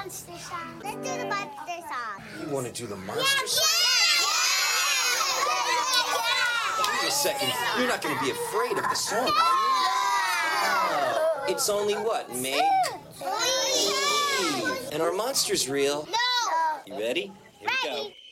monster song. Let's do the monster song. You want to do the monster song? Wait a second. You're not going to be afraid of the song, are you? It's only what, May? And our monster's real. No. You ready? Here we go.